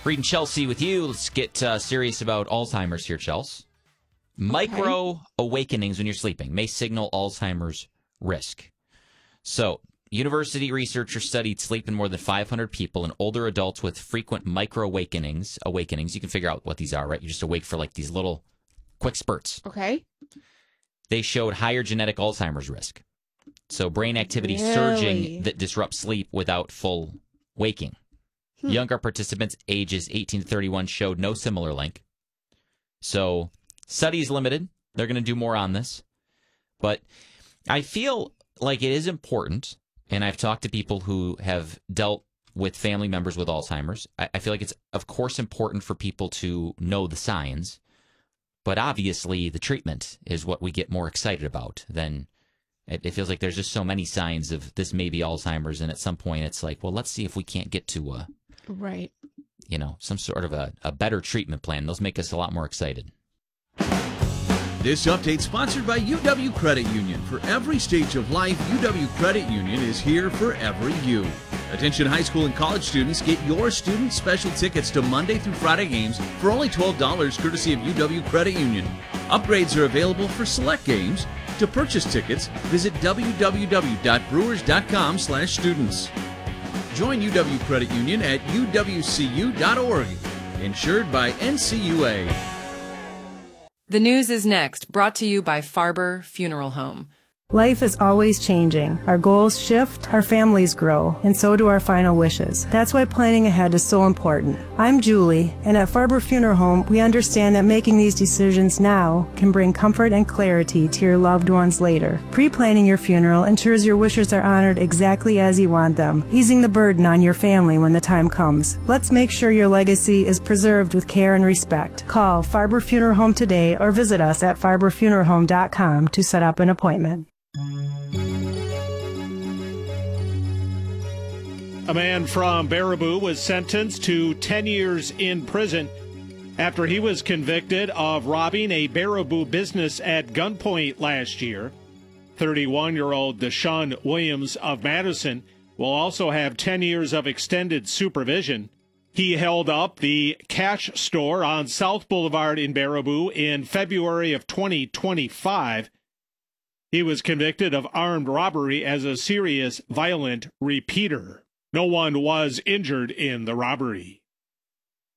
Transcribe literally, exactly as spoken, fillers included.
Reed and Chelsea with you. Let's get uh, serious about Alzheimer's here, Chelsea. Micro awakenings when you're sleeping may signal Alzheimer's risk. So, university researchers studied sleep in more than five hundred people and older adults with frequent micro awakenings. Awakenings, you can figure out what these are, right? You're just awake for like these little quick spurts. Okay. They showed higher genetic Alzheimer's risk. So, brain activity Really? surging that disrupts sleep without full waking. Hmm. Younger participants ages eighteen to thirty-one showed no similar link. So, study is limited. They're going to do more on this. But I feel like it is important, and I've talked to people who have dealt with family members with Alzheimer's. I, I feel like it's, of course, important for people to know the signs. But obviously, the treatment is what we get more excited about than... It, it feels like there's just so many signs of this may be Alzheimer's, and at some point it's like, well, let's see if we can't get to a, right, you know, some sort of a, a better treatment plan. Those make us a lot more excited. This update sponsored by U W Credit Union. For every stage of life, U W Credit Union is here for every you. Attention high school and college students, get your student special tickets to Monday through Friday games for only twelve dollars courtesy of U W Credit Union. Upgrades are available for select games. To purchase tickets, visit w w w dot brewers dot com slash students. Join U W Credit Union at u w c u dot org. Insured by N C U A. The news is next, brought to you by Farber Funeral Home. Life is always changing. Our goals shift, our families grow, and so do our final wishes. That's why planning ahead is so important. I'm Julie, and at Farber Funeral Home, we understand that making these decisions now can bring comfort and clarity to your loved ones later. Pre-planning your funeral ensures your wishes are honored exactly as you want them, easing the burden on your family when the time comes. Let's make sure your legacy is preserved with care and respect. Call Farber Funeral Home today or visit us at farber funeral home dot com to set up an appointment. A man from Baraboo was sentenced to ten years in prison after he was convicted of robbing a Baraboo business at gunpoint last year. thirty-one-year-old Deshaun Williams of Madison will also have ten years of extended supervision. He held up the Cash Store on South Boulevard in Baraboo in February of twenty twenty-five. He was convicted of armed robbery as a serious violent repeater. No one was injured in the robbery.